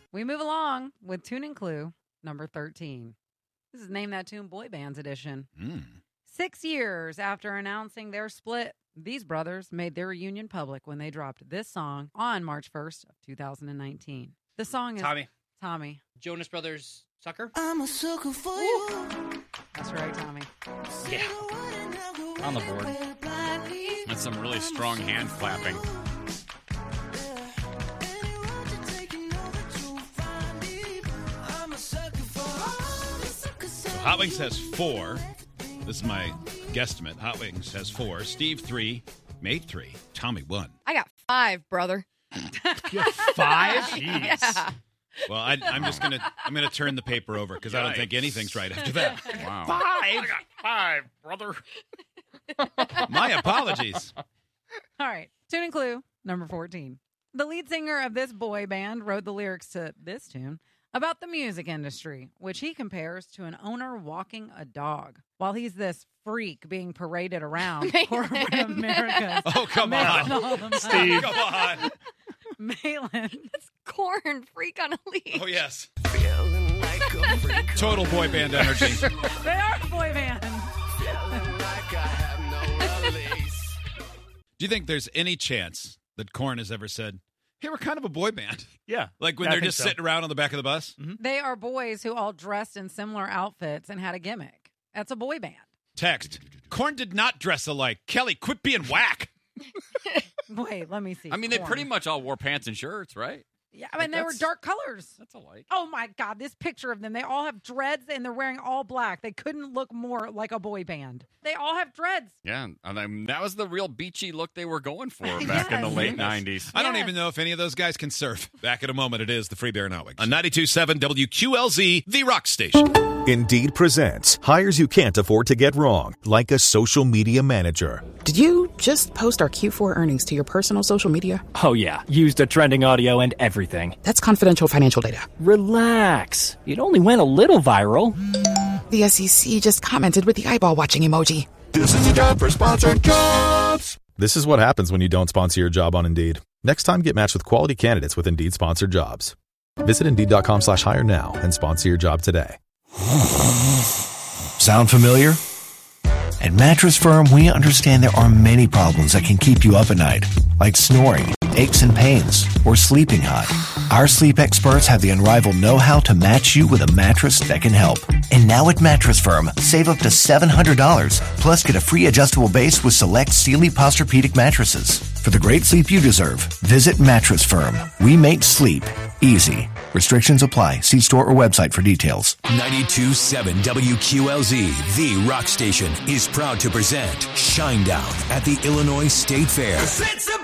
We move along with Tune and Clue number 13. This is Name That Tune Boy Bands edition. 6 years after announcing their split, these brothers made their reunion public when they dropped this song on March 1st of 2019. The song is Tommy. Jonas Brothers, Sucker? I'm a sucker for you. That's right, Tommy. Yeah. On the board. That's some really strong hand clapping. So Hot Wings has 4. This is my guesstimate. Hot Wings has 4. Steve 3. Mate 3. Tommy 1. I got 5, brother. You have 5? Jeez. Yeah. Well, I'm just gonna turn the paper over because I don't think anything's right after that. Wow. 5. I got 5, brother. My apologies. All right. Tune and Clue number 14. The lead singer of this boy band wrote the lyrics to this tune about the music industry, which he compares to an owner walking a dog while he's this freak being paraded around corporate America. Oh, come on. Steve. Come on. Malin. It's Corn, freak on a leash. Oh, yes. Total boy band energy. They are a boy band. Do you think there's any chance that Korn has ever said, hey, we're kind of a boy band? Yeah. Like when I they're think just so. sitting around on the back of the bus? Mm-hmm. They are boys who all dressed in similar outfits and had a gimmick. That's a boy band. Text. Korn did not dress alike. Kelly, quit being whack. Wait, let me see. I mean, they Korn. pretty much all wore pants and shirts, right? Yeah, I mean, they were dark colors. That's alike. Oh, my God. This picture of them. They all have dreads, and they're wearing all black. They couldn't look more like a boy band. They all have dreads. Yeah, and that was the real beachy look they were going for back in the late 90s. I don't even know if any of those guys can surf. Back in a moment, it is the Free Bear and Hot Wings. On 92.7 WQLZ, the rock station. Indeed presents hires you can't afford to get wrong, like a social media manager. Did you just post our Q4 earnings to your personal social media? Oh, yeah. Used the trending audio and everything. That's confidential financial data. Relax. It only went a little viral. The SEC just commented with the eyeball watching emoji. This is a job for sponsored jobs. This is what happens when you don't sponsor your job on Indeed. Next time, get matched with quality candidates with Indeed sponsored jobs. Visit Indeed.com/hire now and sponsor your job today. Sound familiar? At Mattress Firm, we understand there are many problems that can keep you up at night, like snoring, aches and pains, or sleeping hot. Our sleep experts have the unrivaled know-how to match you with a mattress that can help. And now at Mattress Firm, save up to $700, plus get a free adjustable base with select Sealy Posturepedic mattresses. For the great sleep you deserve, visit Mattress Firm. We make sleep easy. Restrictions apply. See store or website for details. 92.7 WQLZ, the rock station, is proud to present Shinedown at the Illinois State Fair.